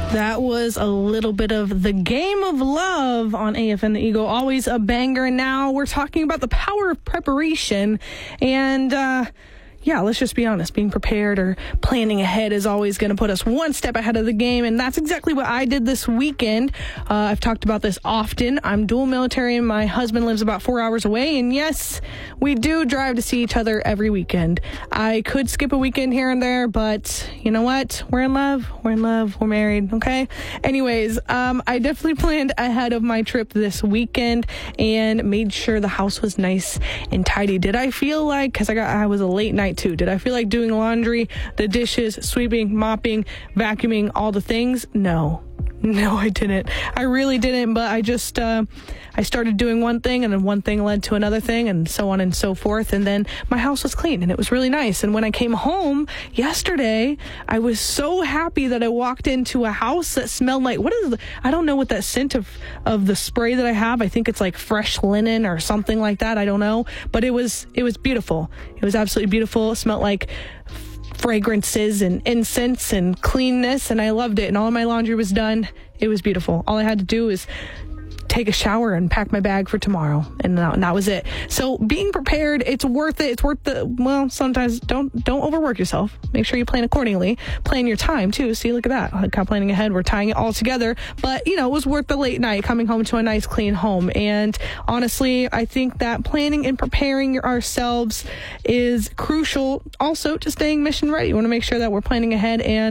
That was a little bit of The Game of Love on AFN The Eagle. Always a banger. And now we're talking about the power of preparation. And, yeah, let's just be honest. Being prepared or planning ahead is always going to put us one step ahead of the game. And that's exactly what I did this weekend. I've talked about this often. I'm dual military and my husband lives about 4 hours away. And yes, we do drive to see each other every weekend. I could skip a weekend here and there, but you know what? We're in love. We're married. Okay. Anyways, I definitely planned ahead of my trip this weekend and made sure the house was nice and tidy. Did I feel like, because I was a late night too. Did I feel like doing laundry, the dishes, sweeping, mopping, vacuuming, all the things? No, I didn't. I really didn't, but I just, I started doing one thing and then one thing led to another thing and so on and so forth. And then my house was clean and it was really nice. And when I came home yesterday, I was so happy that I walked into a house that smelled like, I don't know what that scent of the spray that I have. I think it's like fresh linen or something like that. I don't know, but it was beautiful. It was absolutely beautiful. It smelled like fragrances and incense and cleanness, and I loved it. And all my laundry was done. It was beautiful. All I had to do was take a shower and pack my bag for tomorrow, and that was it. So being prepared, it's worth it. It's worth well, sometimes don't overwork yourself. Make sure you plan accordingly. Plan your time too. See, look at that. Like how planning ahead, we're tying it all together. But it was worth the late night coming home to a nice clean home. And honestly, I think that planning and preparing ourselves is crucial also to staying mission ready. You want to make sure that we're planning ahead and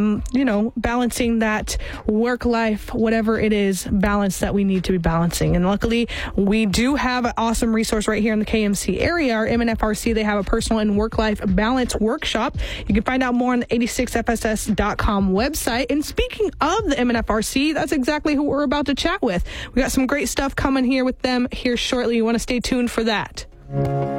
balancing that work life, whatever it is, balance that we need to be balancing. And luckily, we do have an awesome resource right here in the KMC area. Our MNFRC, they have a personal and work-life balance workshop. You can find out more on the 86fss.com website. And speaking of the MNFRC, that's exactly who we're about to chat with. We got some great stuff coming here with them here shortly. You want to stay tuned for that.